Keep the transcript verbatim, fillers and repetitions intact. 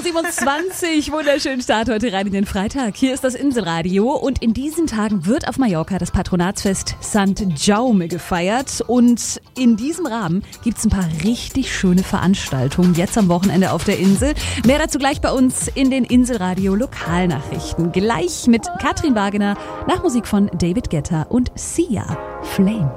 siebenundzwanzig, wunderschönen Start heute rein in den Freitag. Hier ist das Inselradio und in diesen Tagen wird auf Mallorca das Patronatsfest Sankt Jaume gefeiert und in diesem Rahmen gibt es ein paar richtig schöne Veranstaltungen jetzt am Wochenende auf der Insel. Mehr dazu gleich bei uns in den Inselradio Lokalnachrichten. Gleich mit Katrin Wagener nach Musik von David Guetta und Sia. Flame.